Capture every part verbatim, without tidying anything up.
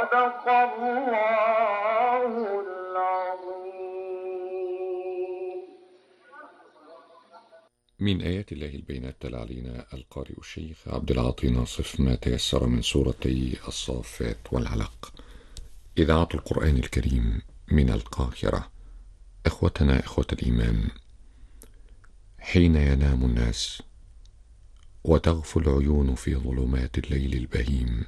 صدق الله العظيم. من آيات الله البينات تلا علينا القارئ الشيخ عبد العاطي ناصف ما تيسر من سورتي الصافات والعلق. إذاعة القرآن الكريم من القاهرة. إخوتنا إخوة الإيمان، حين ينام الناس وتغفو العيون في ظلمات الليل البهيم،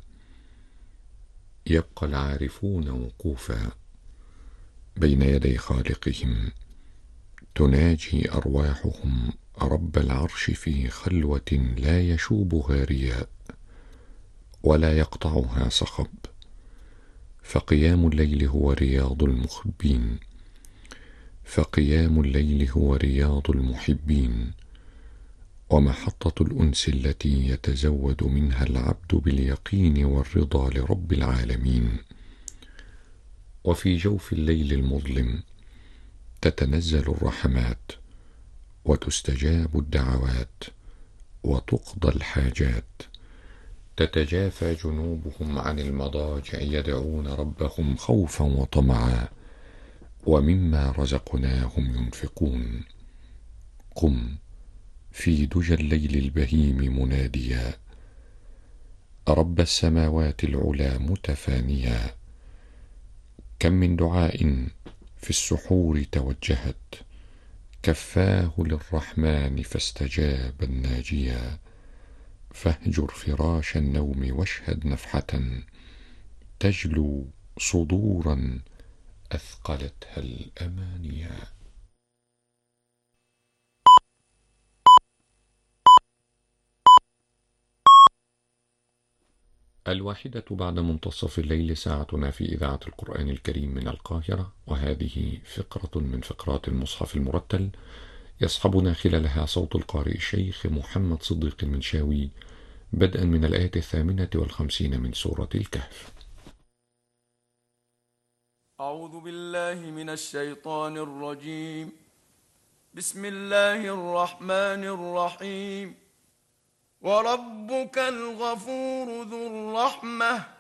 يبقى العارفون وقوفا بين يدي خالقهم، تناجي أرواحهم رب العرش في خلوة لا يشوبها رياء ولا يقطعها صخب. فقيام الليل هو رياض المخبين فقيام الليل هو رياض المحبين، ومحطة الأنس التي يتزود منها العبد باليقين والرضا لرب العالمين. وفي جوف الليل المظلم تتنزل الرحمات وتستجاب الدعوات وتقضى الحاجات. تتجافى جنوبهم عن المضاجع يدعون ربهم خوفا وطمعا، ومما رزقناهم ينفقون. قم في دجى الليل البهيم مناديا رب السماوات العلا متفانيا. كم من دعاء في السحور توجهت، كفاه للرحمن فاستجاب الناجيا. فاهجر فراش النوم واشهد نفحة تجلو صدورا أثقلتها الأمانيا. الواحدة بعد منتصف الليل ساعتنا في إذاعة القرآن الكريم من القاهرة، وهذه فقرة من فقرات المصحف المرتل يصحبنا خلالها صوت القارئ الشيخ محمد صديق المنشاوي، بدءا من الآية الثامنة والخمسين من سورة الكهف. أعوذ بالله من الشيطان الرجيم. بسم الله الرحمن الرحيم. وربك الغفور ذو الرحمة